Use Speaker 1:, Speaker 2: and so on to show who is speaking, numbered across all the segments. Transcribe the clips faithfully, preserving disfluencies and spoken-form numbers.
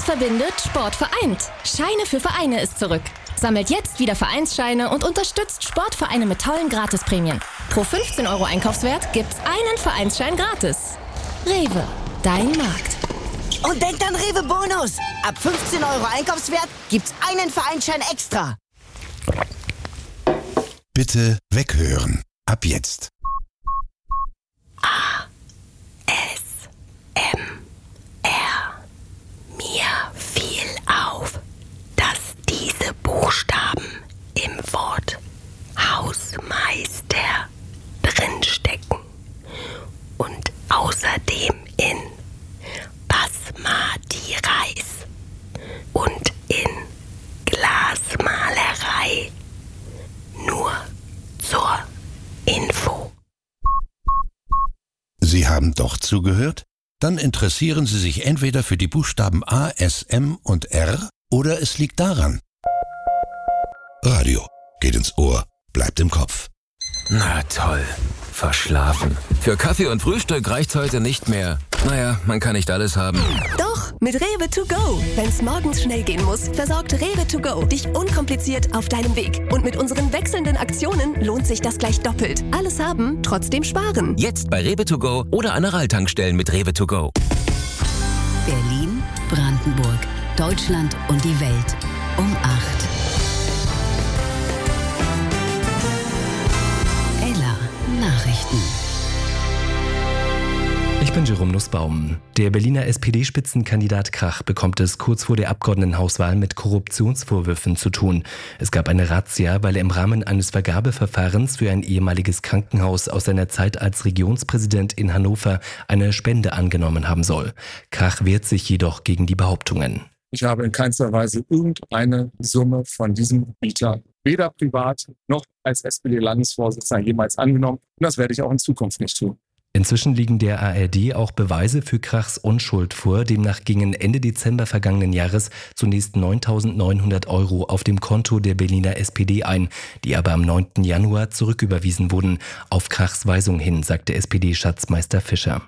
Speaker 1: Was verbindet, Sport vereint. Scheine für Vereine ist zurück. Sammelt jetzt wieder Vereinsscheine und unterstützt Sportvereine mit tollen Gratisprämien. Pro fünfzehn Euro Einkaufswert gibt's einen Vereinsschein gratis. Rewe, dein Markt.
Speaker 2: Und denkt an Rewe Bonus. Ab fünfzehn Euro Einkaufswert gibt's einen Vereinsschein extra.
Speaker 3: Bitte weghören. Ab jetzt.
Speaker 4: A. S. M. R. Mir fiel auf, dass diese Buchstaben im Wort Hausmeister drinstecken und außerdem in Basmati Reis und in Glasmalerei. Nur zur Info.
Speaker 3: Sie haben doch zugehört? Dann interessieren Sie sich entweder für die Buchstaben A, S, M und R oder es liegt daran. Radio geht ins Ohr, bleibt im Kopf.
Speaker 5: Na toll, verschlafen. Für Kaffee und Frühstück reicht's heute nicht mehr. Naja, man kann nicht alles haben.
Speaker 6: Doch, mit Rewe to go. Wenn's morgens schnell gehen muss, versorgt Rewe to go dich unkompliziert auf deinem Weg. Und mit unseren wechselnden Aktionen lohnt sich das gleich doppelt. Alles haben, trotzdem sparen.
Speaker 5: Jetzt bei Rewe to go oder an der Rall-Tankstellen mit Rewe to go.
Speaker 7: Berlin, Brandenburg, Deutschland und die Welt um acht. Ella Nachrichten.
Speaker 8: Ich bin Jerome Nussbaum. Der Berliner S P D-Spitzenkandidat Krach bekommt es kurz vor der Abgeordnetenhauswahl mit Korruptionsvorwürfen zu tun. Es gab eine Razzia, weil er im Rahmen eines Vergabeverfahrens für ein ehemaliges Krankenhaus aus seiner Zeit als Regionspräsident in Hannover eine Spende angenommen haben soll. Krach wehrt sich jedoch gegen die Behauptungen.
Speaker 9: Ich habe in keinster Weise irgendeine Summe von diesem Mieter weder privat noch als S P D-Landesvorsitzender jemals angenommen. Und das werde ich auch in Zukunft nicht tun.
Speaker 8: Inzwischen liegen der A R D auch Beweise für Krachs Unschuld vor. Demnach gingen Ende Dezember vergangenen Jahres zunächst neuntausendneunhundert Euro auf dem Konto der Berliner S P D ein, die aber am neunten Januar zurücküberwiesen wurden. Auf Krachs Weisung hin, sagte S P D-Schatzmeister Fischer.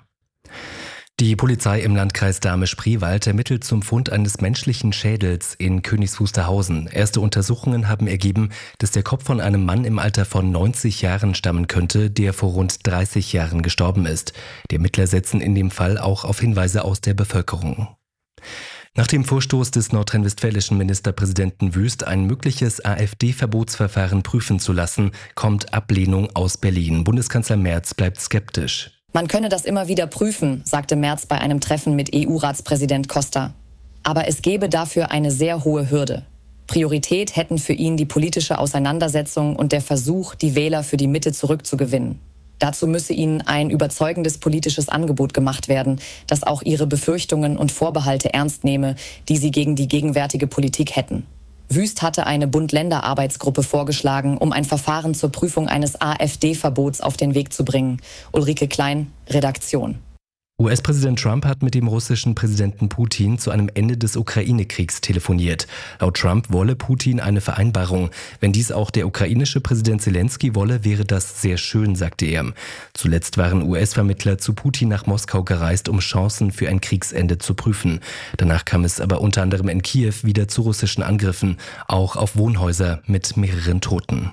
Speaker 8: Die Polizei im Landkreis Dahme-Spreewald ermittelt zum Fund eines menschlichen Schädels in Königs Wusterhausen. Erste Untersuchungen haben ergeben, dass der Kopf von einem Mann im Alter von neunzig Jahren stammen könnte, der vor rund dreißig Jahren gestorben ist. Die Ermittler setzen in dem Fall auch auf Hinweise aus der Bevölkerung. Nach dem Vorstoß des nordrhein-westfälischen Ministerpräsidenten Wüst, ein mögliches AfD-Verbotsverfahren prüfen zu lassen, kommt Ablehnung aus Berlin. Bundeskanzler Merz bleibt skeptisch.
Speaker 10: Man könne das immer wieder prüfen, sagte Merz bei einem Treffen mit E U-Ratspräsident Costa. Aber es gebe dafür eine sehr hohe Hürde. Priorität hätten für ihn die politische Auseinandersetzung und der Versuch, die Wähler für die Mitte zurückzugewinnen. Dazu müsse ihnen ein überzeugendes politisches Angebot gemacht werden, das auch ihre Befürchtungen und Vorbehalte ernst nehme, die sie gegen die gegenwärtige Politik hätten. Wüst hatte eine Bund-Länder-Arbeitsgruppe vorgeschlagen, um ein Verfahren zur Prüfung eines AfD-Verbots auf den Weg zu bringen. Ulrike Klein, Redaktion.
Speaker 8: U S-Präsident Trump hat mit dem russischen Präsidenten Putin zu einem Ende des Ukraine-Kriegs telefoniert. Laut Trump wolle Putin eine Vereinbarung. Wenn dies auch der ukrainische Präsident Zelensky wolle, wäre das sehr schön, sagte er. Zuletzt waren U S-Vermittler zu Putin nach Moskau gereist, um Chancen für ein Kriegsende zu prüfen. Danach kam es aber unter anderem in Kiew wieder zu russischen Angriffen, auch auf Wohnhäuser mit mehreren Toten.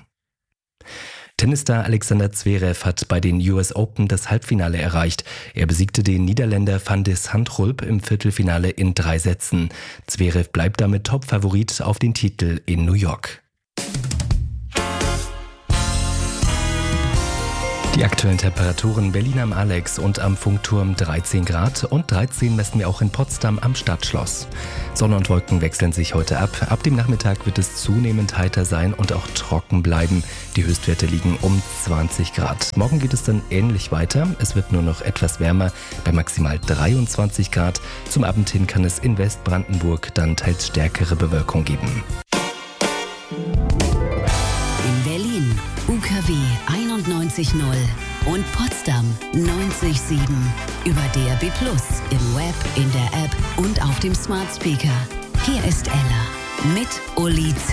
Speaker 8: Tennisstar Alexander Zverev hat bei den U S Open das Halbfinale erreicht. Er besiegte den Niederländer Van de Zandschulp im Viertelfinale in drei Sätzen. Zverev bleibt damit Top-Favorit auf den Titel in New York. Die aktuellen Temperaturen: Berlin am Alex und am Funkturm dreizehn Grad und dreizehn messen wir auch in Potsdam am Stadtschloss. Sonne und Wolken wechseln sich heute ab. Ab dem Nachmittag wird es zunehmend heiter sein und auch trocken bleiben. Die Höchstwerte liegen um zwanzig Grad. Morgen geht es dann ähnlich weiter. Es wird nur noch etwas wärmer bei maximal dreiundzwanzig Grad. Zum Abend hin kann es in Westbrandenburg dann teils stärkere Bewölkung geben.
Speaker 7: In Berlin U K W einundneunzig Komma null und Potsdam neunzig Komma sieben. Über D A B plus, im Web, in der App und auf dem Smart Speaker. Hier ist Ella mit Uli Z.